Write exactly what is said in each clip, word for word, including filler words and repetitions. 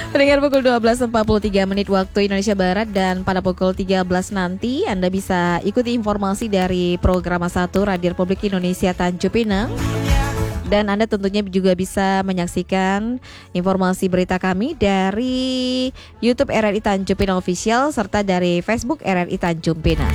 Pendengar pukul dua belas empat puluh tiga menit waktu Indonesia Barat, dan pada pukul tiga belas nanti Anda bisa ikuti informasi dari program satu Radio Republik Indonesia Tanjung Pinang. Dan Anda tentunya juga bisa menyaksikan informasi berita kami dari YouTube R R I Tanjung Pinang Official serta dari Facebook R R I Tanjung Pinang.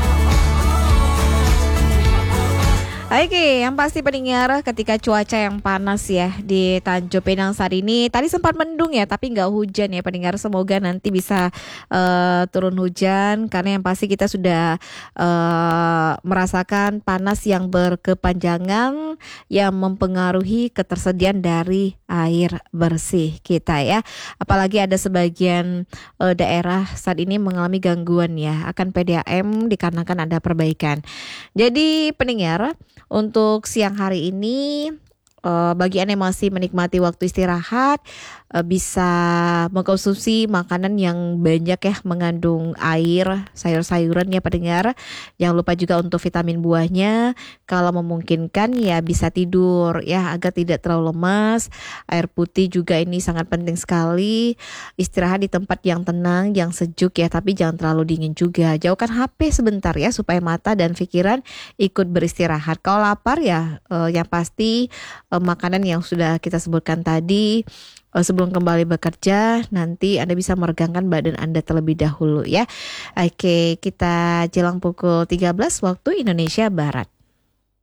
Oke, yang pasti pendengar, ketika cuaca yang panas ya di Tanjung Pinang saat ini, tadi sempat mendung ya, tapi nggak hujan ya pendengar. Semoga nanti bisa uh, turun hujan, karena yang pasti kita sudah uh, merasakan panas yang berkepanjangan yang mempengaruhi ketersediaan dari air bersih kita ya. Apalagi ada sebagian uh, daerah saat ini mengalami gangguan ya akan P D A M dikarenakan ada perbaikan. Jadi pendengar, untuk siang hari ini, uh, bagi Anda yang masih menikmati waktu istirahat, uh, bisa mengkonsumsi makanan yang banyak ya, mengandung air, sayur-sayuran ya pendengar. Jangan lupa juga untuk vitamin buahnya. Kalau memungkinkan ya bisa tidur ya, agar tidak terlalu lemas. Air putih juga ini sangat penting sekali. Istirahat di tempat yang tenang, yang sejuk ya, tapi jangan terlalu dingin juga. Jauhkan H P sebentar ya, supaya mata dan pikiran ikut beristirahat. Kalau lapar ya, eh, yang pasti eh, makanan yang sudah kita sebutkan tadi, eh, sebelum kembali bekerja, nanti Anda bisa meregangkan badan Anda terlebih dahulu ya. Oke, kita jelang pukul tiga belas waktu Indonesia Barat.